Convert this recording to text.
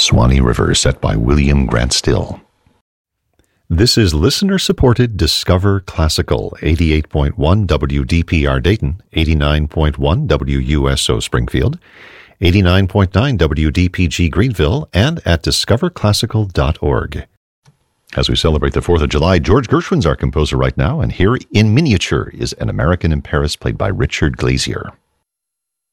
Swanee River, set by William Grant Still. This is listener-supported Discover Classical, 88.1 WDPR Dayton, 89.1 WUSO Springfield, 89.9 WDPG Greenville, and at discoverclassical.org. As we celebrate the 4th of July, George Gershwin's our composer right now, and here in miniature is An American in Paris, played by Richard Glazier.